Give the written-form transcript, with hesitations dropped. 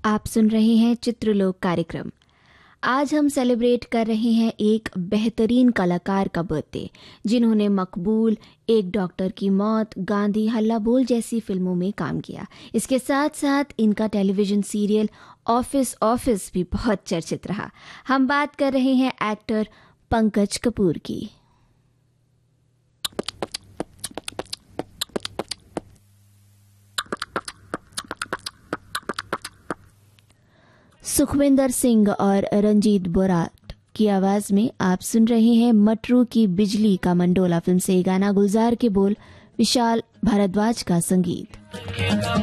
आप सुन रहे हैं चित्रलोक कार्यक्रम। आज हम सेलिब्रेट कर रहे हैं एक बेहतरीन कलाकार का बर्थडे, जिन्होंने मकबूल, एक डॉक्टर की मौत, गांधी, हल्ला बोल जैसी फिल्मों में काम किया। इसके साथ साथ इनका टेलीविजन सीरियल ऑफिस भी बहुत चर्चित रहा। हम बात कर रहे हैं एक्टर पंकज कपूर की। सुखविंदर सिंह और रंजीत बोराट की आवाज में आप सुन रहे हैं मटरू की बिजली का मंडोला फिल्म से गाना। गुलजार के बोल, विशाल भारद्वाज का संगीत।